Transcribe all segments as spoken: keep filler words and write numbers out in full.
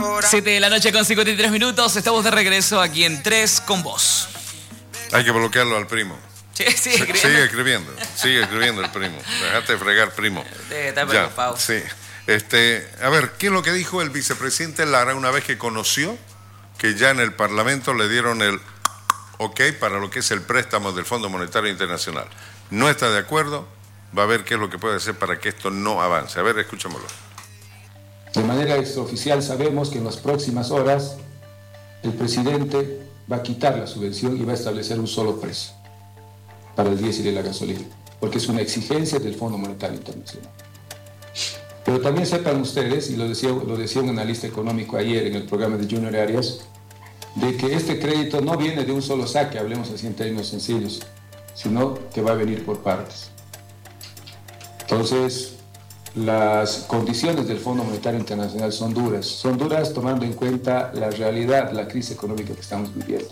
siete de la noche con cincuenta y tres minutos. Estamos de regreso aquí en tres con vos. Hay que bloquearlo al primo. Sí, sigue escribiendo. Sigue escribiendo, sigue escribiendo el primo. Dejate de fregar, primo. Está preocupado. Sí. Este, a ver, ¿qué es lo que dijo el vicepresidente Lara una vez que conoció que ya en el Parlamento le dieron el ok para lo que es el préstamo del Fondo Monetario Internacional? No está de acuerdo, va a ver qué es lo que puede hacer para que esto no avance. A ver, escuchémoslo. De manera extraoficial sabemos que en las próximas horas el presidente va a quitar la subvención y va a establecer un solo precio para el diésel y la gasolina, porque es una exigencia del Fondo Monetario Internacional. Pero también sepan ustedes, y lo decía, lo decía un analista económico ayer en el programa de Junior Arias, de que este crédito no viene de un solo saque, hablemos así en términos sencillos, sino que va a venir por partes. Entonces, las condiciones del Fondo Monetario Internacional son duras, son duras tomando en cuenta la realidad, la crisis económica que estamos viviendo.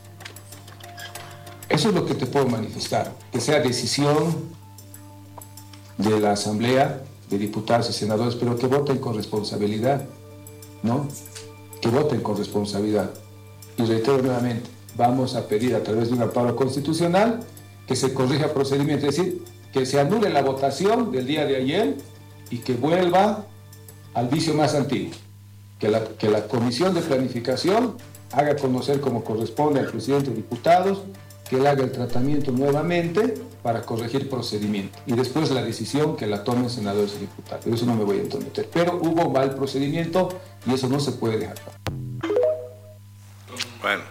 Eso es lo que te puedo manifestar, que sea decisión de la Asamblea de Diputados y Senadores, pero que voten con responsabilidad, ¿no? Que voten con responsabilidad. Y reitero nuevamente, vamos a pedir a través de un amparo constitucional que se corrija procedimiento, es decir, que se anule la votación del día de ayer y que vuelva al vicio más antiguo, que la, que la Comisión de Planificación haga conocer como corresponde al presidente de diputados, que él haga el tratamiento nuevamente para corregir procedimiento y después la decisión que la tomen senadores y diputados. Eso no me voy a entrometer, pero hubo mal procedimiento y eso no se puede dejar. Bueno,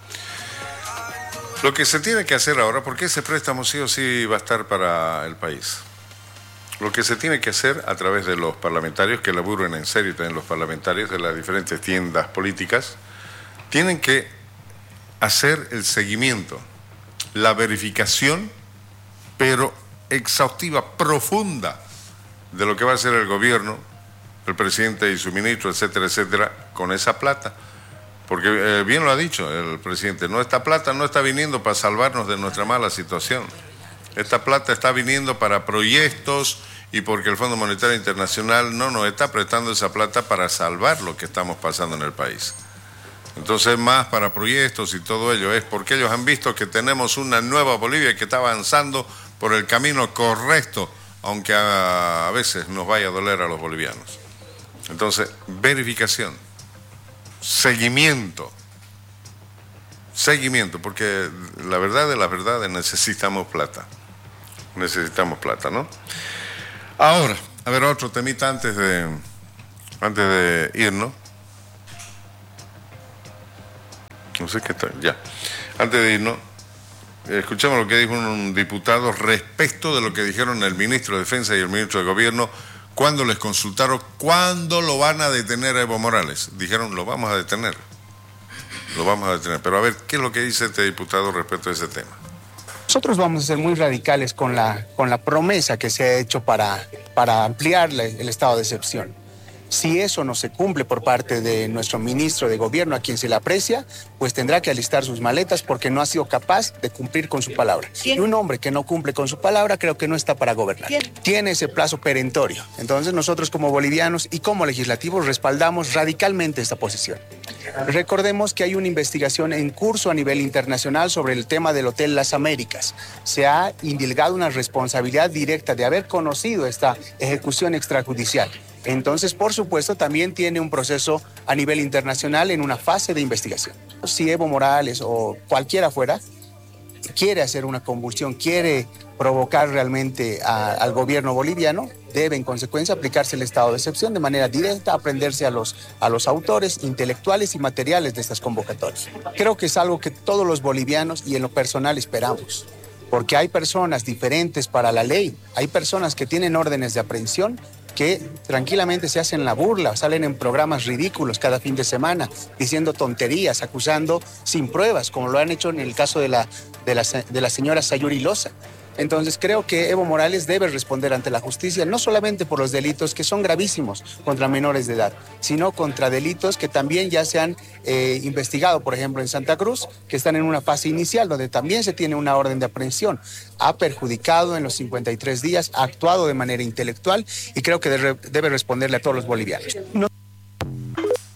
lo que se tiene que hacer ahora, porque ese préstamo sí o sí va a estar para el país, lo que se tiene que hacer a través de los parlamentarios, que laburen en serio también los parlamentarios de las diferentes tiendas políticas, tienen que hacer el seguimiento, la verificación, pero exhaustiva, profunda, de lo que va a hacer el gobierno, el presidente y su ministro, etcétera, etcétera, con esa plata. Porque eh, bien lo ha dicho el presidente, no, esta plata no está viniendo para salvarnos de nuestra mala situación. Esta plata está viniendo para proyectos y porque el Fondo Monetario Internacional no nos está prestando esa plata para salvar lo que estamos pasando en el país. Entonces, más para proyectos y todo ello es porque ellos han visto que tenemos una nueva Bolivia que está avanzando por el camino correcto, aunque a, a veces nos vaya a doler a los bolivianos. Entonces, verificación, seguimiento, seguimiento, porque la verdad de las verdades necesitamos plata, necesitamos plata, ¿no? Ahora, a ver, otro temita antes de, antes de irnos. No sé qué está, ya. Antes de irnos, escuchamos lo que dijo un diputado respecto de lo que dijeron el ministro de Defensa y el ministro de Gobierno cuando les consultaron cuándo lo van a detener a Evo Morales. Dijeron, lo vamos a detener, lo vamos a detener. Pero a ver, ¿qué es lo que dice este diputado respecto a ese tema? Nosotros vamos a ser muy radicales con la, con la promesa que se ha hecho para, para ampliar la, el estado de excepción. Si eso no se cumple por parte de nuestro ministro de Gobierno, a quien se le aprecia, pues tendrá que alistar sus maletas porque no ha sido capaz de cumplir con su palabra. Y un hombre que no cumple con su palabra creo que no está para gobernar. Tiene ese plazo perentorio. Entonces nosotros como bolivianos y como legislativos respaldamos radicalmente esta posición. Recordemos que hay una investigación en curso a nivel internacional sobre el tema del Hotel Las Américas. Se ha indilgado una responsabilidad directa de haber conocido esta ejecución extrajudicial. Entonces, por supuesto, también tiene un proceso a nivel internacional en una fase de investigación. Si Evo Morales o cualquiera fuera quiere hacer una convulsión, quiere provocar realmente a, al gobierno boliviano, debe en consecuencia aplicarse el estado de excepción de manera directa, aprenderse a los, a los autores intelectuales y materiales de estas convocatorias. Creo que es algo que todos los bolivianos y en lo personal esperamos, porque hay personas diferentes para la ley, hay personas que tienen órdenes de aprehensión que tranquilamente se hacen la burla, salen en programas ridículos cada fin de semana, diciendo tonterías, acusando sin pruebas, como lo han hecho en el caso de la, de la, de la señora Sayuri Loza. Entonces creo que Evo Morales debe responder ante la justicia, no solamente por los delitos que son gravísimos contra menores de edad, sino contra delitos que también ya se han eh, investigado, por ejemplo, en Santa Cruz, que están en una fase inicial, donde también se tiene una orden de aprehensión. Ha perjudicado en los cincuenta y tres días, ha actuado de manera intelectual y creo que debe, debe responderle a todos los bolivianos. No...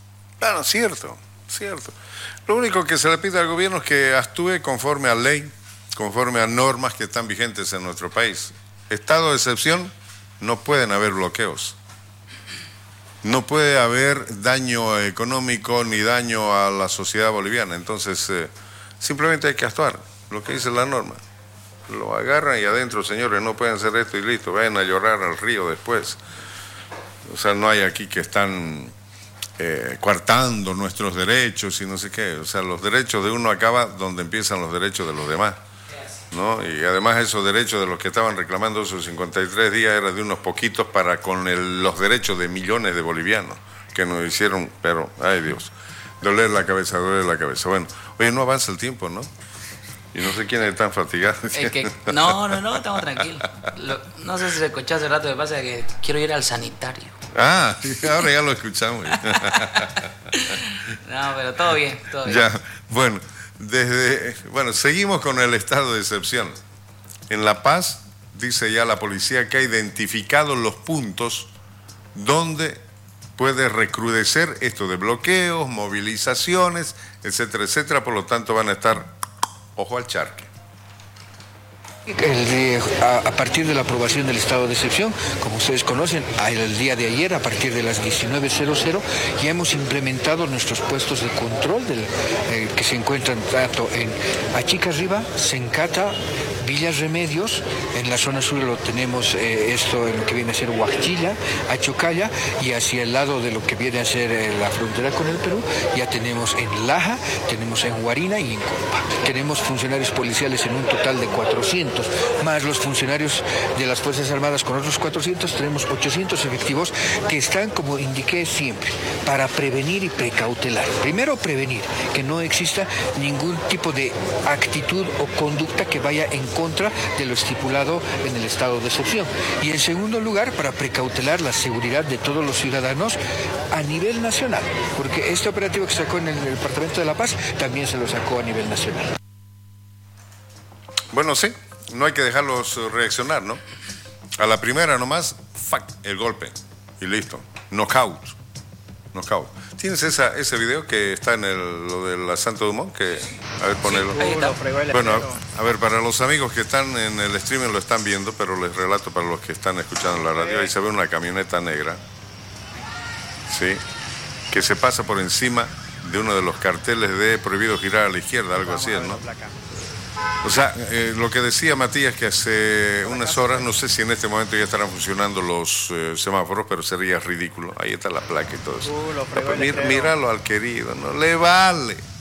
Bueno, cierto, cierto. Lo único que se le pide al gobierno es que actúe conforme a ley, conforme a normas que están vigentes en nuestro país. Estado de excepción, no pueden haber bloqueos. No puede haber daño económico ni daño a la sociedad boliviana. Entonces, eh, simplemente hay que actuar, lo que dice la norma. Lo agarran y adentro, señores, no pueden hacer esto y listo, vayan a llorar al río después. O sea, no hay aquí que están eh, coartando nuestros derechos y no sé qué. O sea, los derechos de uno acaban donde empiezan los derechos de los demás, ¿no? Y además esos derechos de los que estaban reclamando esos cincuenta y tres días eran de unos poquitos para con el, los derechos de millones de bolivianos que nos hicieron, pero, ay Dios, doler la cabeza, doler la cabeza. Bueno, oye, no avanza el tiempo, ¿no? Y no sé quiénes están fatigados. Es que, no, no, no, estamos tranquilos. Lo, no sé si se escuchó hace rato, me pasa que quiero ir al sanitario. Ah, ahora ya lo escuchamos. No, pero todo bien, todo bien. Ya, bueno, desde, bueno, seguimos con el estado de excepción. En La Paz, dice ya la policía que ha identificado los puntos donde puede recrudecer esto de bloqueos, movilizaciones, etcétera, etcétera. Por lo tanto, van a estar, ojo al charque. El de, a, a partir de la aprobación del estado de excepción, como ustedes conocen, el día de ayer, a partir de las diecinueve cero cero, ya hemos implementado nuestros puestos de control del, eh, que se encuentran tanto en Achicarriba, Sencata, Villas Remedios. En la zona sur lo tenemos eh, esto en lo que viene a ser Huachilla, Achocalla, y hacia el lado de lo que viene a ser eh, la frontera con el Perú, ya tenemos en Laja, tenemos en Huarina y en Compa. Tenemos funcionarios policiales en un total de cuatrocientos, más los funcionarios de las Fuerzas Armadas con otros cuatrocientos, tenemos ochocientos efectivos que están, como indiqué siempre, para prevenir y precautelar. Primero, prevenir, que no exista ningún tipo de actitud o conducta que vaya en contra de lo estipulado en el estado de excepción. Y en segundo lugar, para precautelar la seguridad de todos los ciudadanos a nivel nacional, porque este operativo que sacó en el Departamento de La Paz también se lo sacó a nivel nacional. Bueno, sí, no hay que dejarlos reaccionar, ¿no? A la primera nomás, fuck, el golpe, y listo, knockout, knockout. ¿Tienes esa, ese video que está en el, lo de la Santo Dumont? Que, a ver, ponelo. Ahí está. Bueno, a, a ver, para los amigos que están en el streaming lo están viendo, pero les relato para los que están escuchando la radio, ahí se ve una camioneta negra, ¿sí? Que se pasa por encima de uno de los carteles de prohibido girar a la izquierda, algo así, ¿no? O sea, eh, lo que decía Matías, que hace unas horas, no sé si en este momento ya estarán funcionando los eh, semáforos, pero sería ridículo. Ahí está la placa y todo eso. Uh, Mir, míralo al querido, no le vale.